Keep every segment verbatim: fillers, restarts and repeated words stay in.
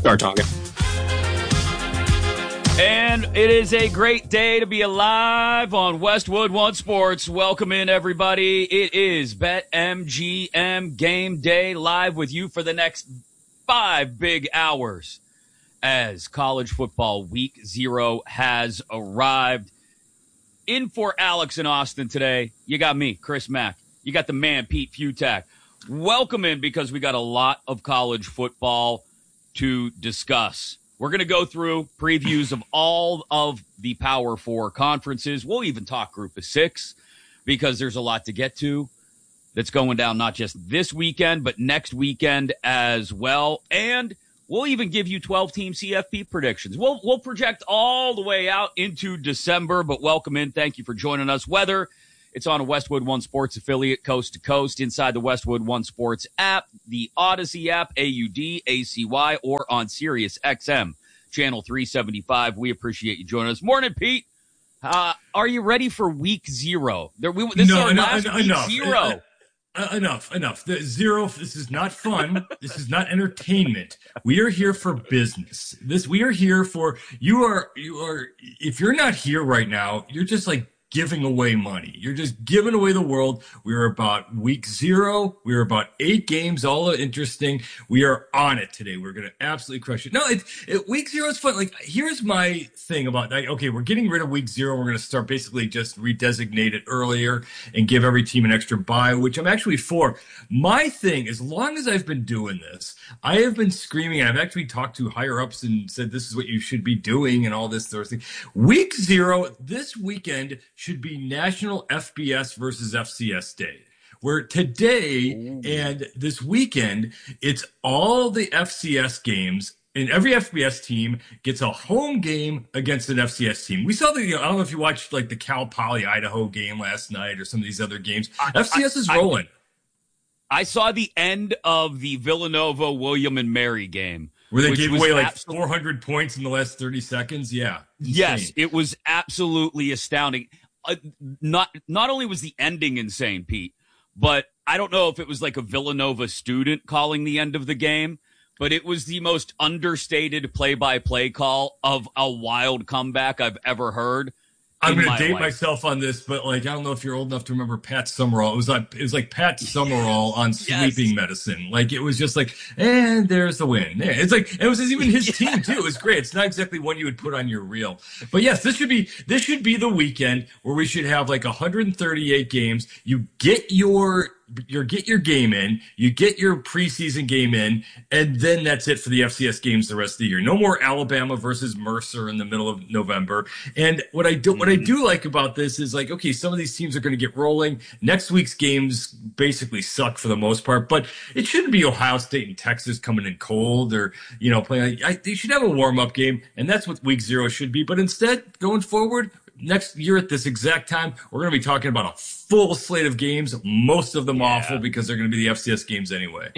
start talking. And it is a great day to be alive on Westwood One Sports. Welcome in, everybody. It is BetMGM Game Day, live with you for the next five big hours as college football week zero has arrived. In for Alex in Austin today, you got me, Chris Mack. You got the man, Pete Futak. Welcome in because we got a lot of college football to discuss. We're going to go through previews of all of the Power Four conferences. We'll even talk Group of Six because there's a lot to get to that's going down not just this weekend, but next weekend as well. And we'll even give you twelve-team C F P predictions. We'll we'll project all the way out into December, but welcome in. Thank you for joining us. Whether it's on a Westwood One Sports affiliate, coast to coast, inside the Westwood One Sports app, the Odyssey app, A U D, A C Y, or on Sirius X M, channel three seventy-five. We appreciate you joining us. Morning, Pete. Uh, are you ready for week zero? There, we, this no, is our no, last no, week enough. zero. Uh, uh, enough, enough. The zero, this is not fun. This is not entertainment. We are here for business. This, we are here for, you are, you are, if you're not here right now, you're just like, giving away money. You're just giving away the world. We're about week zero. We're about eight games, all interesting. We are on it today. We're going to absolutely crush it. No, it, it, week zero is fun. Like, here's my thing about that. Okay, we're getting rid of week zero. We're going to start basically just redesignate it earlier and give every team an extra bye, which I'm actually for. My thing, as long as I've been doing this, I have been screaming. I've actually talked to higher ups and said, this is what you should be doing and all this sort of thing. Week zero, this weekend, should be National F B S versus F C S Day, where today Ooh. and this weekend, it's all the F C S games, and every F B S team gets a home game against an F C S team. We saw the, you know, I don't know if you watched like the Cal Poly Idaho game last night or some of these other games. I, F C S I, is rolling. I, I saw the end of the Villanova, William and Mary game. Where they gave away like absolutely, four hundred points in the last thirty seconds? Yeah. Insane. Yes, it was absolutely astounding. Uh, not not only was the ending insane, Pete, but I don't know if it was like a Villanova student calling the end of the game, but it was the most understated play-by-play call of a wild comeback I've ever heard. I'm going to date life. myself on this, but like I don't know if you're old enough to remember Pat Summerall. It was like it was like Pat Summerall on sleeping yes. medicine. Like it was just like, and there's the win. Yeah, it's like it was even his yeah. team too. It was great. It's not exactly one you would put on your reel, but yes, this should be this should be the weekend where we should have like one hundred thirty-eight games. You get your you get your game in, you get your preseason game in, and then that's it for the F C S games the rest of the year. No more Alabama versus Mercer in the middle of November. And what I do, what I do like about this is like, okay, some of these teams are going to get rolling. Next week's games basically suck for the most part, but it shouldn't be Ohio State and Texas coming in cold or, you know, playing. I, they should have a warm-up game, and that's what week zero should be. But instead, going forward, next year at this exact time, we're going to be talking about a full slate of games, most of them yeah. awful because they're going to be the F C S games anyway.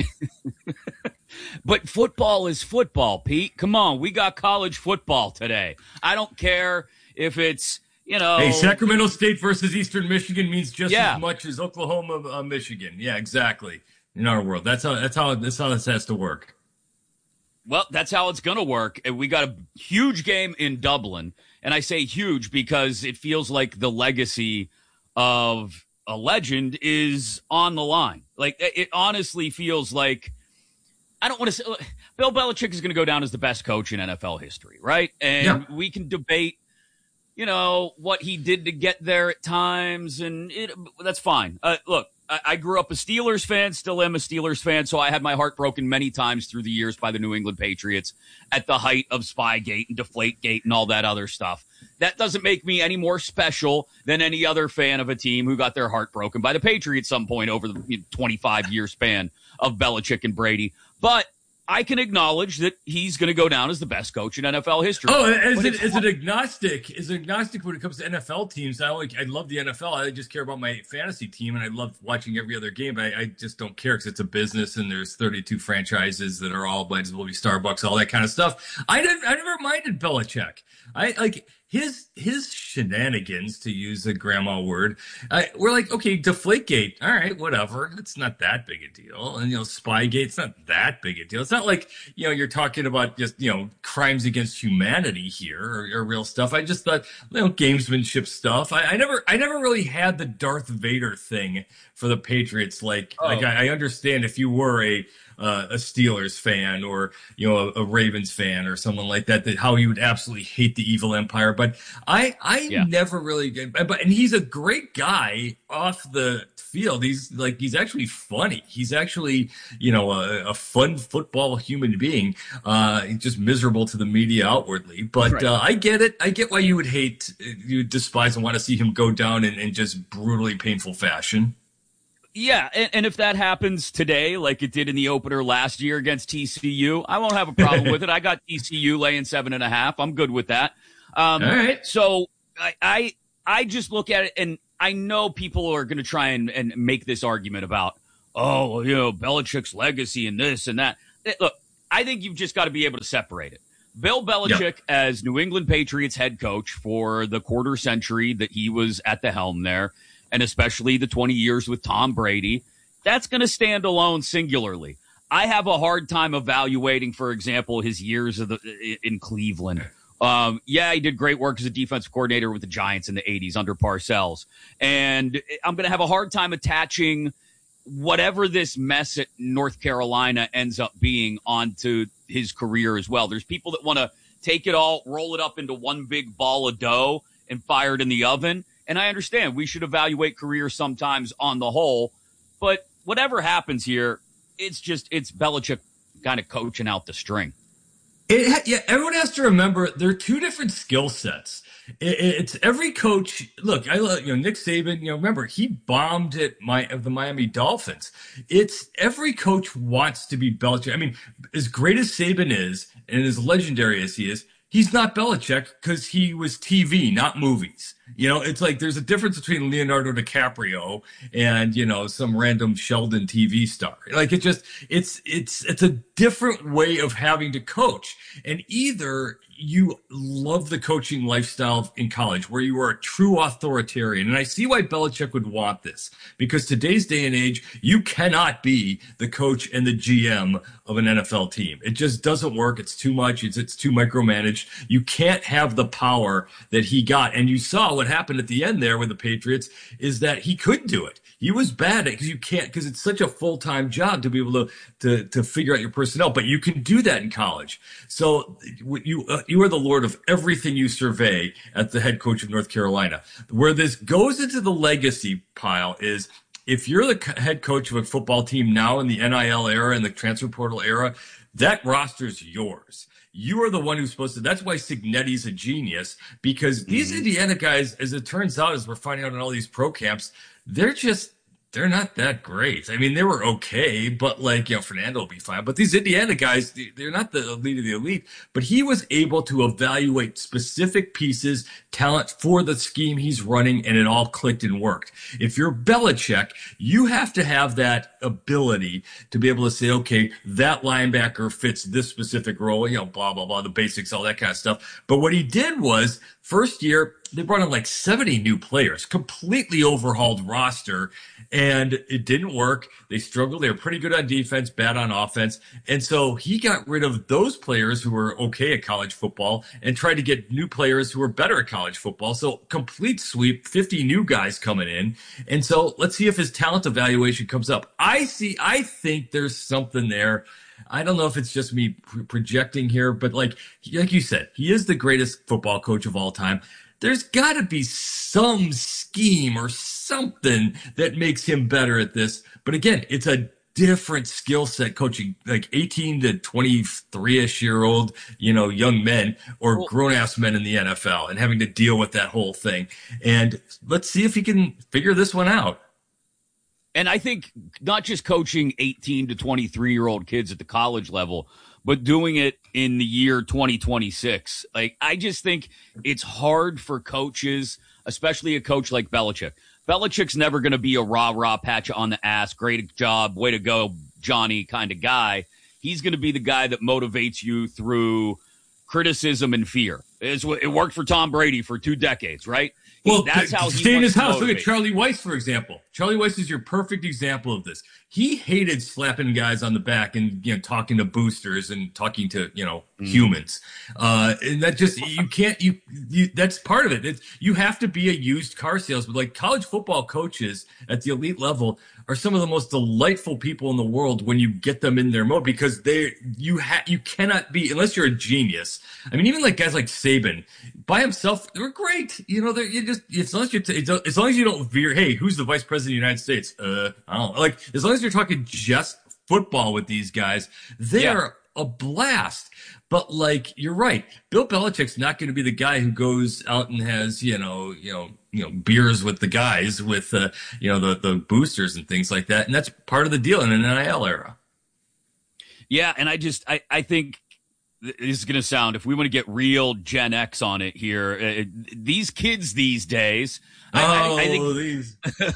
But football is football, Pete. Come on, we got college football today. I don't care if it's, you know. Hey, Sacramento State versus Eastern Michigan means just yeah. as much as Oklahoma, uh, Michigan. Yeah, exactly. In our world, that's how that's how that's how this has to work. Well, that's how it's going to work. We got a huge game in Dublin. And I say huge because it feels like the legacy of a legend is on the line. Like, it honestly feels like, I don't want to say, Bill Belichick is going to go down as the best coach in N F L history, right? And yeah. we can debate, you know, what he did to get there at times, and it, that's fine. Uh, look, I, I grew up a Steelers fan, still am a Steelers fan, so I had my heart broken many times through the years by the New England Patriots at the height of Spygate and Deflategate and all that other stuff. That doesn't make me any more special than any other fan of a team who got their heart broken by the Patriots at some point over the twenty-five year span of Belichick and Brady. But I can acknowledge that he's going to go down as the best coach in N F L history. Oh, as, an, as an agnostic, as an agnostic when it comes to N F L teams, I only, I love the N F L. I just care about my fantasy team, and I love watching every other game. But I, I just don't care because it's a business, and there's thirty-two franchises that are all might as well be Starbucks, all that kind of stuff. I never, I never minded Belichick. I like his his shenanigans, to use a grandma word, uh, we're like, okay, Deflategate, all right, whatever. It's not that big a deal. And, you know, Spygate, it's not that big a deal. It's not like, you know, you're talking about just, you know, crimes against humanity here or, or real stuff. I just thought, you know, gamesmanship stuff. I, I never I never really had the Darth Vader thing for the Patriots. Like, oh. like I, I understand if you were a Uh, a Steelers fan or, you know, a, a Ravens fan or someone like that, that how he would absolutely hate the evil empire. But I, I yeah. never really, but, and he's a great guy off the field. He's like, he's actually funny. He's actually, you know, a, a fun football human being. Uh, he's just miserable to the media outwardly. But right. uh, I get it. I get why you would hate, you would despise and want to see him go down in, in just brutally painful fashion. Yeah, and, and if that happens today, like it did in the opener last year against T C U, I won't have a problem with it. I got T C U laying seven and a half. I'm good with that. Um, All right. So I, I I just look at it, and I know people are going to try and, and make this argument about, oh, you know, Belichick's legacy and this and that. Look, I think you've just got to be able to separate it. Bill Belichick yep. as New England Patriots head coach for the quarter century that he was at the helm there, and especially the twenty years with Tom Brady, that's going to stand alone singularly. I have a hard time evaluating, for example, his years of the, in Cleveland. Um, yeah, he did great work as a defensive coordinator with the Giants in the eighties under Parcells. And I'm going to have a hard time attaching whatever this mess at North Carolina ends up being onto his career as well. There's people that want to take it all, roll it up into one big ball of dough and fire it in the oven. And I understand we should evaluate careers sometimes on the whole, but whatever happens here, it's just, it's Belichick kind of coaching out the string. It, yeah, everyone has to remember there are two different skill sets. It, it's every coach. Look, I love, you know, Nick Saban, you know, remember he bombed at my, of the Miami Dolphins. It's every coach wants to be Belichick. I mean, as great as Saban is and as legendary as he is, he's not Belichick because he was T V, not movies. You know, it's like there's a difference between Leonardo DiCaprio and, you know, some random Sheldon T V star. Like it just, it's, it's, it's a different way of having to coach. And either you love the coaching lifestyle in college where you are a true authoritarian. And I see why Belichick would want this, because today's day and age, you cannot be the coach and the G M of an N F L team. It just doesn't work. It's too much. It's, it's too micromanaged. You can't have the power that he got. And you saw what happened at the end there with the Patriots is that he could do it. He was bad at it because you can't, because it's such a full-time job to be able to, to, to figure out your personnel, but you can do that in college. So you, uh, you are the lord of everything you survey at the head coach of North Carolina. Where this goes into the legacy pile is if you're the head coach of a football team now in the N I L era and the transfer portal era, that roster's yours. You are the one who's supposed to. That's why Signetti's a genius, because these mm-hmm. Indiana guys, as it turns out, as we're finding out in all these pro camps, they're just, they're not that great. I mean, they were okay, but like, you know, Fernando will be fine. But these Indiana guys, they're not the elite of the elite. But he was able to evaluate specific pieces, talent for the scheme he's running, and it all clicked and worked. If you're Belichick, you have to have that ability to be able to say, okay, that linebacker fits this specific role, you know, blah, blah, blah, the basics, all that kind of stuff. But what he did was, first year, they brought in like seventy new players, completely overhauled roster, and it didn't work. They struggled. They were pretty good on defense, bad on offense. And so he got rid of those players who were okay at college football and tried to get new players who were better at college football. So complete sweep, fifty new guys coming in. And so let's see if his talent evaluation comes up. I see, I think there's something there. I don't know if it's just me projecting here, but like, like you said, he is the greatest football coach of all time. There's got to be some scheme or something that makes him better at this. But again, it's a different skill set coaching like eighteen to twenty-three-ish year old, you know, young men or well, grown-ass men in the N F L and having to deal with that whole thing. And let's see if he can figure this one out. And I think not just coaching eighteen to twenty-three year old kids at the college level, but doing it in the year twenty twenty-six. Like, I just think it's hard for coaches, especially a coach like Belichick. Belichick's never going to be a rah-rah, patch you on the ass, great job, way to go, Johnny kind of guy. He's going to be the guy that motivates you through criticism and fear. It's, it worked for Tom Brady for two decades, right? Well, that's how he stay in his house. motivate. Look at Charlie Weiss, for example. Charlie Weiss is your perfect example of this. He hated slapping guys on the back and, you know, talking to boosters and talking to, you know, mm. humans. Uh, and that just, you can't, you, you that's part of it. It's, you have to be a used car salesman. Like college football coaches at the elite level are some of the most delightful people in the world when you get them in their mode, because they, you ha, you cannot be, unless you're a genius. I mean, even like guys like Saban by himself, they're great. You know, they're, you just, as long as you, as long as you don't veer, hey, who's the vice president of the United States? Uh, I don't know. Like, as long as you're talking just football with these guys, they're yeah. a blast. But like, you're right. Bill Belichick's not going to be the guy who goes out and has, you know, you know, you know, beers with the guys with, uh, you know, the, the boosters and things like that. And that's part of the deal in an N I L era. Yeah. And I just, I, I think this is going to sound, if we want to get real Gen X on it here, uh, these kids these days, Oh, I, I, I think, these.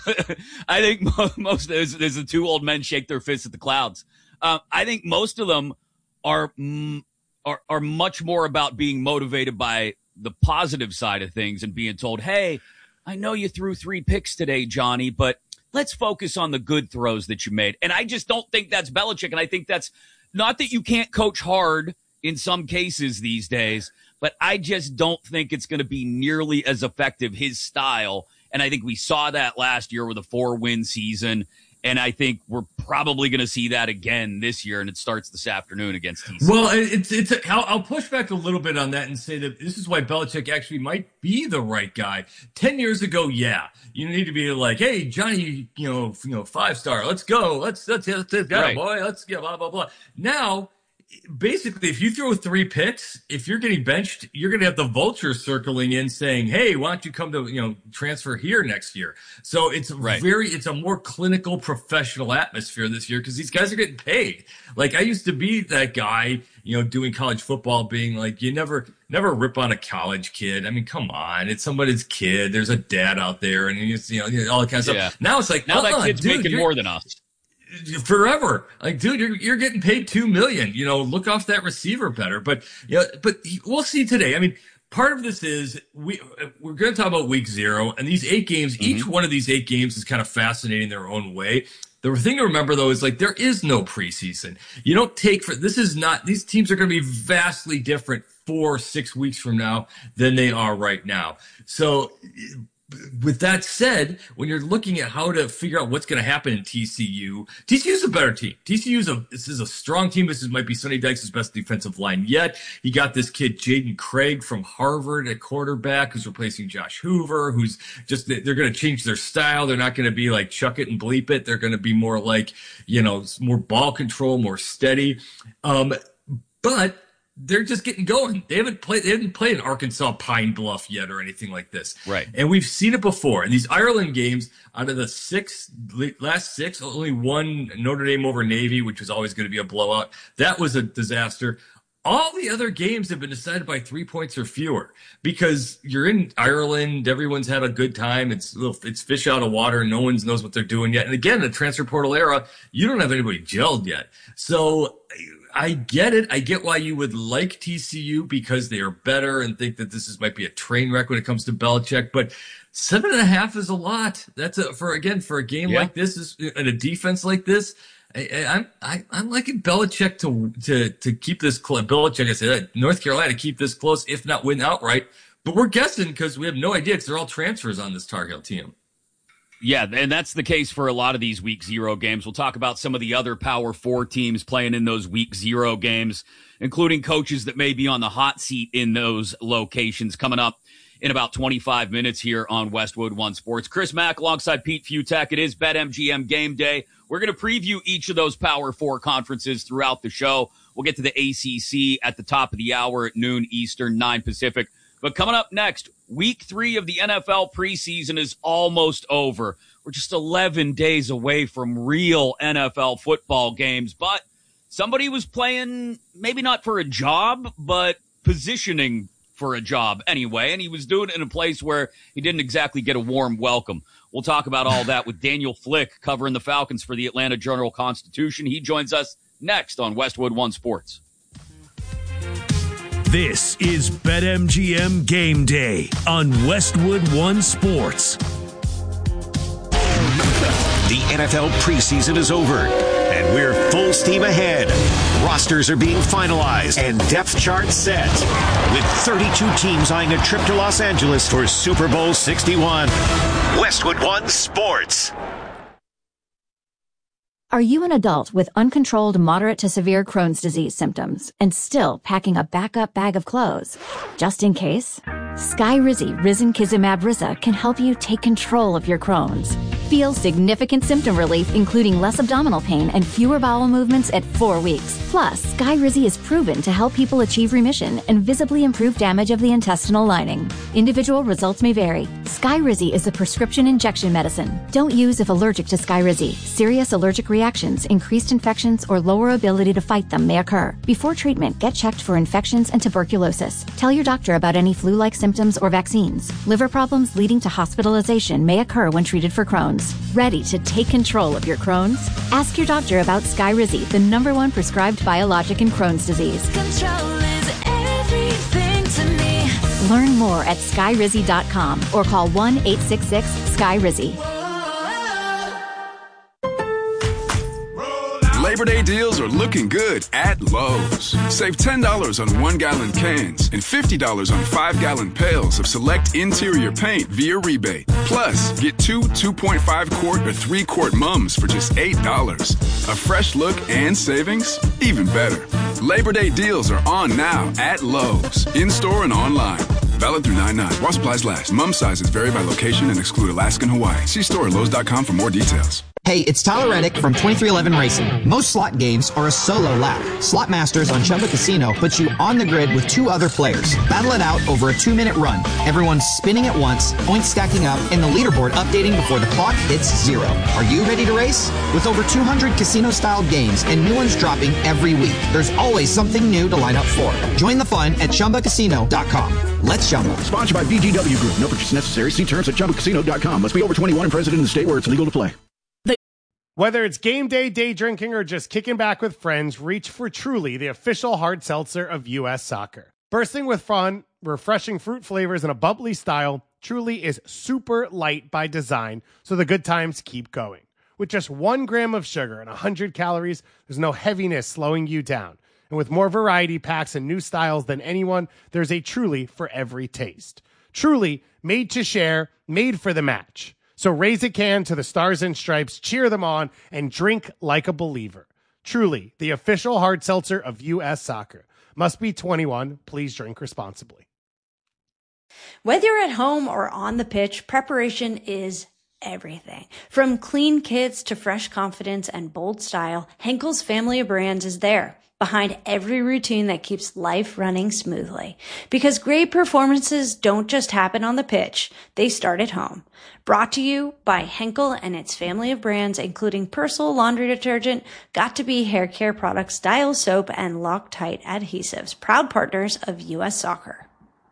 I think most, there's, there's the two old men shake their fists at the clouds. Um, I think most of them are, are, are much more about being motivated by the positive side of things and being told, hey, I know you threw three picks today, Johnny, but let's focus on the good throws that you made. And I just don't think that's Belichick. And I think that's not that you can't coach hard in some cases these days, but I just don't think it's going to be nearly as effective, his style. And I think we saw that last year with a four-win season. And I think we're probably going to see that again this year, and it starts this afternoon against T C U. Well, it's it's. A, I'll, I'll push back a little bit on that and say that this is why Belichick actually might be the right guy. Ten years ago, yeah, you need to be like, hey, Johnny, you know, you know, five star, let's go, let's let's let's, let's go, right. boy, let's get blah blah blah. Now, basically, if you throw three picks, if you're getting benched, you're going to have the vultures circling in saying, hey, why don't you come to, you know, transfer here next year? So it's right. very, it's a more clinical, professional atmosphere this year because these guys are getting paid. Like I used to be that guy, you know, doing college football being like, you never, never rip on a college kid. I mean, come on, it's somebody's kid. There's a dad out there and he's, you know, all that kind of yeah. stuff. Now it's like, now uh-uh, that kid's dude, making more than us. Forever. Like, dude, you're, you're getting paid two million, you know, look off that receiver better. But, you know, but we'll see today. I mean, part of this is we, we're going to talk about week zero and these eight games, mm-hmm. each one of these eight games is kind of fascinating their own way. The thing to remember though, is like, there is no preseason. You don't take for, this is not, these teams are going to be vastly different four, six weeks from now than they are right now. So, with that said, when you're looking at how to figure out what's going to happen in T C U, T C U is a better team. T C U is a this is a strong team. This is, might be Sonny Dykes' best defensive line yet. He got this kid Jaden Craig from Harvard at quarterback, who's replacing Josh Hoover. Who's just they're going to change their style. They're not going to be like chuck it and bleep it. They're going to be more like, you know, more ball control, more steady. Um, but they're just getting going. They haven't played, they haven't played in Arkansas Pine Bluff yet or anything like this. Right. And we've seen it before. And these Ireland games, out of the six, last six, only one Notre Dame over Navy, which was always going to be a blowout. That was a disaster. All the other games have been decided by three points or fewer because you're in Ireland. Everyone's had a good time. It's it's fish out of water. No one knows what they're doing yet. And again, the transfer portal era, you don't have anybody gelled yet. So I get it. I get why you would like T C U because they are better and think that this is might be a train wreck when it comes to Belichick. But seven and a half is a lot. That's a, for again for a game yeah. like this is and a defense like this. I, I'm I, I'm liking Belichick to to to keep this close. Belichick, I said North Carolina keep this close, if not win outright. But we're guessing because we have no idea because they're all transfers on this Tar Heel team. Yeah, and that's the case for a lot of these week zero games. We'll talk about some of the other Power Four teams playing in those week zero games, including coaches that may be on the hot seat in those locations coming up in about twenty-five minutes here on Westwood One Sports. Chris Mack alongside Pete Futak. It is BetMGM Game Day. We're going to preview each of those Power Four conferences throughout the show. We'll get to the A C C at the top of the hour at noon Eastern, nine Pacific. But coming up next, week three of the N F L preseason is almost over. We're just eleven days away from real N F L football games. But somebody was playing, maybe not for a job, but positioning for a job anyway. And he was doing it in a place where he didn't exactly get a warm welcome. We'll talk about all that with Daniel Flick covering the Falcons for the Atlanta Journal-Constitution. He joins us next on Westwood One Sports. This is BetMGM Game Day on Westwood One Sports. The N F L preseason is over, and we're full steam ahead. Rosters are being finalized and depth charts set, with thirty-two teams eyeing a trip to Los Angeles for Super Bowl sixty-one. Westwood One Sports. Are you an adult with uncontrolled moderate to severe Crohn's disease symptoms and still packing a backup bag of clothes? Just in case? Skyrizi Risankizumab Riza can help you take control of your Crohn's. Feel significant symptom relief, including less abdominal pain and fewer bowel movements at four weeks. Plus, Skyrizi is proven to help people achieve remission and visibly improve damage of the intestinal lining. Individual results may vary. Skyrizi is a prescription injection medicine. Don't use if allergic to Skyrizi. Serious allergic reactions, increased infections, or lower ability to fight them may occur. Before treatment, get checked for infections and tuberculosis. Tell your doctor about any flu-like symptoms or vaccines. Liver problems leading to hospitalization may occur when treated for Crohn's. Ready to take control of your Crohn's? Ask your doctor about Skyrizi, the number one prescribed biologic in Crohn's disease. Control is everything to me. Learn more at skyrizi dot com or call one eight six six sky rizi. Labor Day deals are looking good at Lowe's. Save ten dollars on one-gallon cans and fifty dollars on five-gallon pails of select interior paint via rebate. Plus, get two two point five quart or three quart mums for just eight dollars. A fresh look and savings? Even better. Labor Day deals are on now at Lowe's, in-store and online. Valid through nine nine. While supplies last. Mum sizes vary by location and exclude Alaska and Hawaii. See store at Lowe's dot com for more details. Hey, it's Tyler Reddick from twenty-three eleven Racing. Most slot games are a solo lap. Slot Masters on Chumba Casino puts you on the grid with two other players. Battle it out over a two-minute run. Everyone's spinning at once, points stacking up, and the leaderboard updating before the clock hits zero. Are you ready to race? With over two hundred casino-style games and new ones dropping every week, there's always something new to line up for. Join the fun at Chumba Casino dot com. Let's Chumba. Sponsored by B G W Group. No purchase necessary. See terms at Chumba Casino dot com. Must be over twenty-one and present in the state where it's legal to play. Whether it's game day, day drinking, or just kicking back with friends, reach for Truly, the official hard seltzer of U S Soccer. Bursting with fun, refreshing fruit flavors, and a bubbly style, Truly is super light by design, so the good times keep going. With just one gram of sugar and one hundred calories, there's no heaviness slowing you down. And with more variety packs and new styles than anyone, there's a Truly for every taste. Truly, made to share, made for the match. So raise a can to the Stars and Stripes, cheer them on, and drink like a believer. Truly, the official hard seltzer of U S Soccer. Must be twenty-one. Please drink responsibly. Whether you're at home or on the pitch, preparation is everything. From clean kits to fresh confidence and bold style, Henkel's family of brands is there, behind every routine that keeps life running smoothly. Because great performances don't just happen on the pitch, they start at home. Brought to you by Henkel and its family of brands, including Persil laundry detergent, Got2b hair care products, Dial soap, and Loctite adhesives. Proud partners of U S Soccer.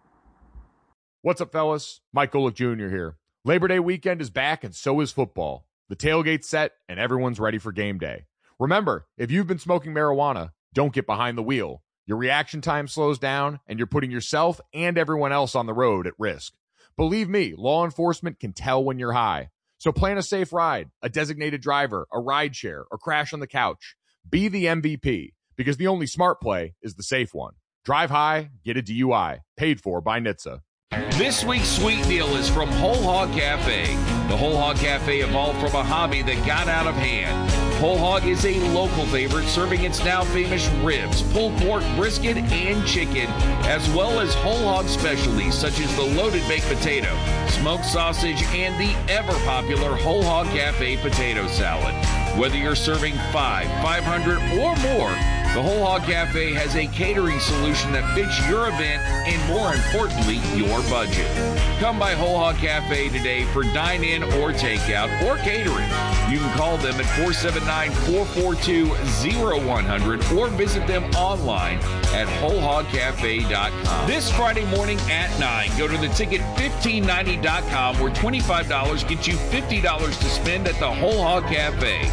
What's up, fellas? Mike Golick Junior here. Labor Day weekend is back, and so is football. The tailgate's set, and everyone's ready for game day. Remember, if you've been smoking marijuana, don't get behind the wheel. Your reaction time slows down, and you're putting yourself and everyone else on the road at risk. Believe me, law enforcement can tell when you're high. So plan a safe ride, a designated driver, a ride share, or crash on the couch. Be the M V P, because the only smart play is the safe one. Drive high, get a D U I. Paid for by N H T S A. This week's sweet deal is from Whole Hog Cafe. The Whole Hog Cafe evolved from a hobby that got out of hand. Whole Hog is a local favorite, serving its now famous ribs, pulled pork, brisket, and chicken, as well as whole hog specialties such as the loaded baked potato, smoked sausage, and the ever-popular Whole Hog Cafe potato salad. Whether you're serving five, five hundred, or more, the Whole Hog Cafe has a catering solution that fits your event and, more importantly, your budget. Come by Whole Hog Cafe today for dine-in or takeout or catering. You can call them at four seven nine, four four two, zero one zero zero or visit them online at whole hog cafe dot com. This Friday morning at nine, go to the ticket fifteen ninety dot com where twenty-five dollars gets you fifty dollars to spend at the Whole Hog Cafe.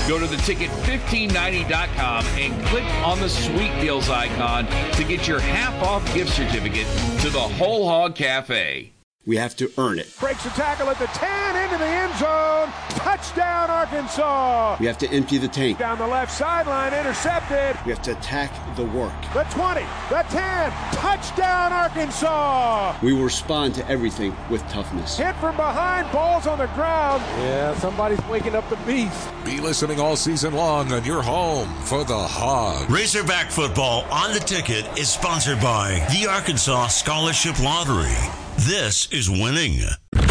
Go to the ticket fifteen ninety dot com and click on the Sweet Deals icon to get your half-off gift certificate to the Whole Hog Cafe. We have to earn it. Breaks a tackle at the ten, into the end zone. Touchdown, Arkansas. We have to empty the tank. Down the left sideline, intercepted. We have to attack the work. The twenty, the ten, touchdown, Arkansas. We will respond to everything with toughness. Hit from behind, balls on the ground. Yeah, somebody's waking up the beast. Be listening all season long on your home for the Hog. Razorback football on the ticket is sponsored by the Arkansas Scholarship Lottery. This is winning.